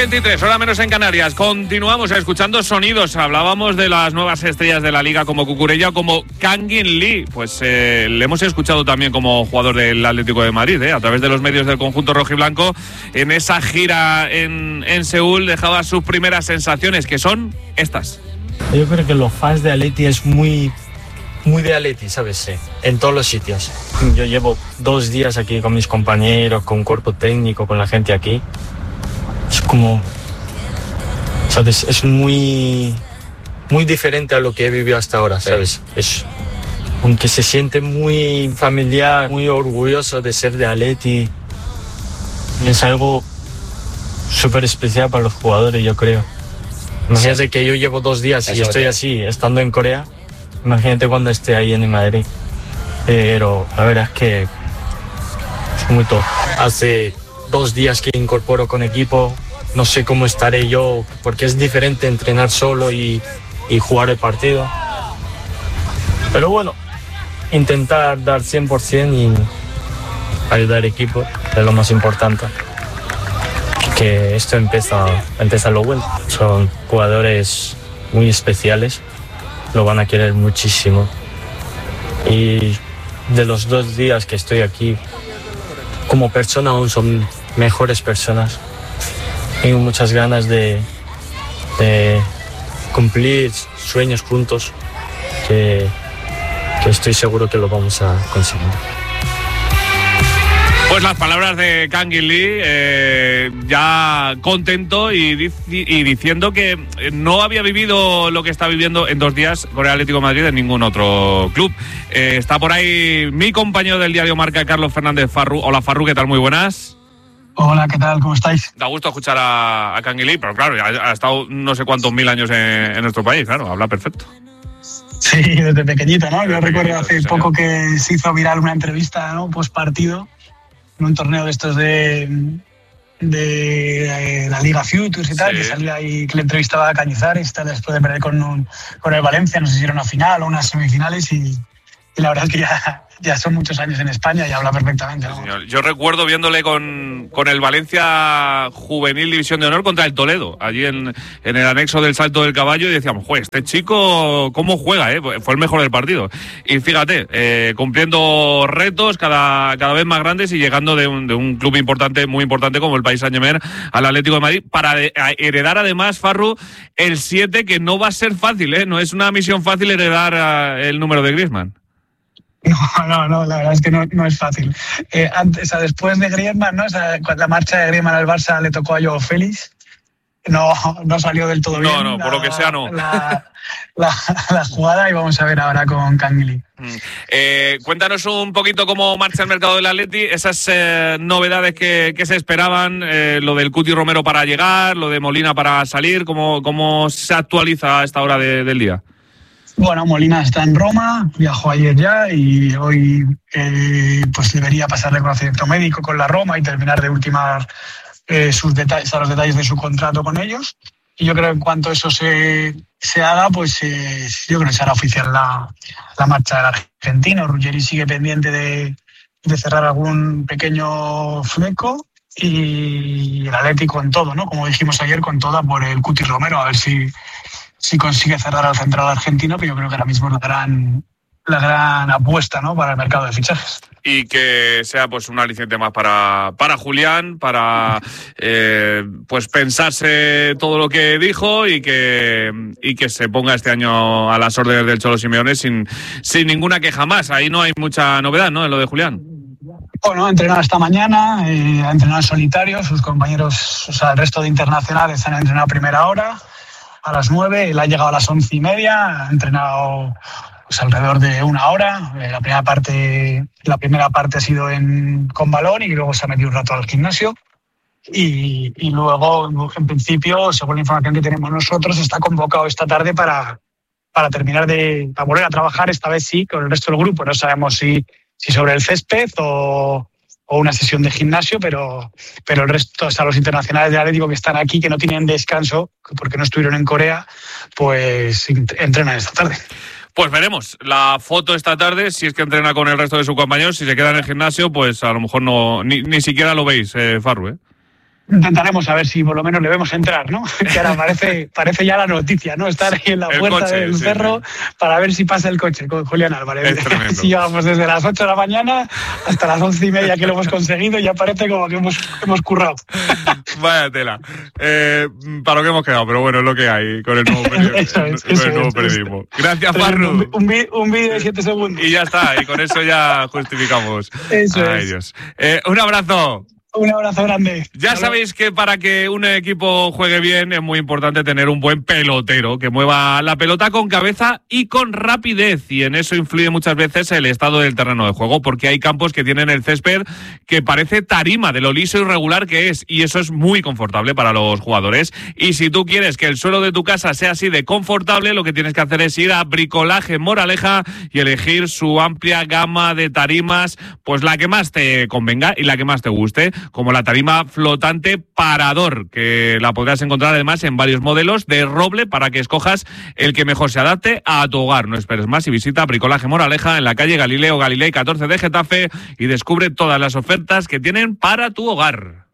23, hora menos en Canarias. Continuamos escuchando sonidos. Hablábamos de las nuevas estrellas de la Liga como Cucurella, como Kangin Lee. Pues le hemos escuchado también como jugador del Atlético de Madrid, a través de los medios del conjunto rojiblanco. En esa gira en Seúl dejaba sus primeras sensaciones, que son estas. Yo creo que los fans de Atleti es muy de Atleti, ¿sabes? Sí, en todos los sitios. Yo llevo 2 días aquí con mis compañeros, con cuerpo técnico, con la gente aquí. Es como, ¿sabes? Es muy diferente a lo que he vivido hasta ahora, ¿sabes? Es, aunque se siente muy familiar, muy orgulloso de ser de Atleti. Es algo súper especial para los jugadores, yo creo. Imagínate que yo llevo 2 días y estoy así, estando en Corea. Imagínate cuando esté ahí en Madrid. Pero la verdad es que es muy top. Hace 2 días que incorporo con equipo, no sé cómo estaré yo, porque es diferente entrenar solo y jugar el partido. Pero bueno, intentar dar 100% y ayudar al equipo es lo más importante. Que esto empieza lo bueno. Son jugadores muy especiales, lo van a querer muchísimo. Y de los 2 días que estoy aquí, como persona aún son mejores personas. Tengo muchas ganas de cumplir sueños juntos, que estoy seguro que lo vamos a conseguir. Pues las palabras de Kangin Lee, ya contento y diciendo que no había vivido lo que está viviendo en 2 días con el Atlético de Madrid en ningún otro club. Está por ahí mi compañero del diario Marca, Carlos Fernández Farru. Hola Farru, ¿qué tal? Muy buenas. Hola, ¿qué tal? ¿Cómo estáis? Da gusto escuchar a Kangin Lee, pero claro, ha estado no sé cuántos mil años en nuestro país, claro, habla perfecto. Sí, desde pequeñito, ¿no? Yo recuerdo hace poco que se hizo viral una entrevista, ¿no? Post partido, en un torneo de estos de la Liga Futures y tal, que salía ahí, que le entrevistaba a Cañizares, tal, después de perder con el Valencia, no sé si era una final o unas semifinales, y la verdad es que ya son muchos años en España y habla perfectamente, ¿no? Sí, señor. Yo recuerdo viéndole con el Valencia Juvenil División de Honor contra el Toledo, allí en el anexo del Salto del Caballo, y decíamos, joder, este chico, ¿cómo juega? Fue el mejor del partido. Y fíjate, cumpliendo retos cada vez más grandes y llegando de un club importante, muy importante como el Paris Saint-Germain al Atlético de Madrid, para heredar además, Farru, el 7, que no va a ser fácil, no es una misión fácil heredar el número de Griezmann. No, la verdad es que no es fácil. Después de Griezmann, ¿no? La marcha de Griezmann al Barça le tocó a Joao Félix. No salió del todo bien. No, por lo que sea, no. La jugada, y vamos a ver ahora con Kangin Lee. Cuéntanos un poquito cómo marcha el mercado del Atleti, esas novedades que se esperaban, lo del Cuti Romero para llegar, lo de Molina para salir, ¿cómo se actualiza a esta hora del día? Bueno, Molina está en Roma, viajó ayer ya y hoy pues debería pasar reconocimiento médico con la Roma y terminar de ultimar los detalles de su contrato con ellos. Y yo creo que en cuanto eso se haga, pues yo creo que será oficial la marcha del argentino. Ruggeri sigue pendiente de cerrar algún pequeño fleco, y el Atlético con todo, ¿no? Como dijimos ayer, con toda por el Cuti Romero, a ver si consigue cerrar al central argentino, que yo creo que ahora mismo es la gran apuesta, ¿no? Para el mercado de fichajes. Y que sea pues un aliciente más para Julián, para pues pensarse todo lo que dijo y que se ponga este año a las órdenes del Cholo Simeone sin ninguna queja más. Ahí no hay mucha novedad, ¿no?, en lo de Julián. Bueno, ha entrenado esta mañana, ha entrenado en solitario, sus compañeros, o sea, el resto de internacionales han entrenado a primera hora, a las 9, él ha llegado a las 11:30, ha entrenado pues alrededor de 1 hora. La primera parte ha sido con balón, y luego se ha metido un rato al gimnasio. Y luego, en principio, según la información que tenemos nosotros, está convocado esta tarde para volver a trabajar, esta vez sí, con el resto del grupo. No sabemos si sobre el césped o una sesión de gimnasio, pero el resto, o sea, los internacionales de Atlético que están aquí, que no tienen descanso porque no estuvieron en Corea, pues entrenan esta tarde. Pues veremos la foto esta tarde, si es que entrena con el resto de sus compañeros. Si se queda en el gimnasio, pues a lo mejor ni siquiera lo veis, Farru, ¿eh? intentaremos a ver si por lo menos le vemos entrar, ¿no? Que ahora parece ya la noticia, ¿no? Estar ahí en la puerta del cerro para ver si pasa el coche con Julián Álvarez. Es si llevamos desde las 8 de la mañana hasta las 11:30 que lo hemos conseguido, ya parece como que hemos currado. Vaya tela. Para lo que hemos quedado, pero bueno, es lo que hay con el nuevo periodismo. Gracias, Farru. Un vídeo de 7 segundos. Y ya está, y con eso ya justificamos. Eso Ay, Dios. Un abrazo. Un abrazo grande. Ya sabéis que para que un equipo juegue bien es muy importante tener un buen pelotero que mueva la pelota con cabeza y con rapidez, y en eso influye muchas veces el estado del terreno de juego, porque hay campos que tienen el césped que parece tarima de lo liso y regular que es, y eso es muy confortable para los jugadores. Y si tú quieres que el suelo de tu casa sea así de confortable, lo que tienes que hacer es ir a Bricolaje Moraleja y elegir su amplia gama de tarimas, pues la que más te convenga y la que más te guste, como la tarima flotante Parador, que la podrás encontrar además en varios modelos de roble para que escojas el que mejor se adapte a tu hogar. No esperes más y visita Bricolaje Moraleja en la calle Galileo Galilei 14 de Getafe y descubre todas las ofertas que tienen para tu hogar.